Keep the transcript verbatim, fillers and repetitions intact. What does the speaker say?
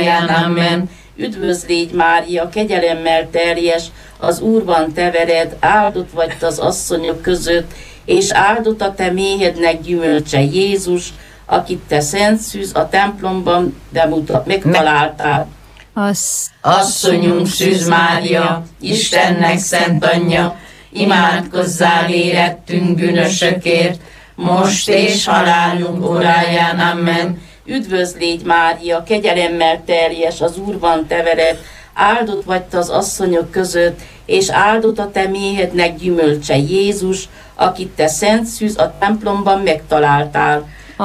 óráján. Amen. Üdvözl légy, Mária, kegyelemmel teljes, az Úr van te veled, áldott vagy az asszonyok között, és áldott a te méhednek gyümölcse, Jézus, akit te szent szűz a templomban bemutat, megtaláltál. Az... Asszonyunk, Szűz Mária, Istennek szent anyja, imádkozzál érettünk bűnösökért, most és halálunk óráján. Amen. Üdvözl légy, Mária, kegyelemmel teljes, az Úr van te veled, áldott vagy te az asszonyok között, és áldott a te méhednek gyümölcse, Jézus, akit te szent szűz a templomban megtaláltál.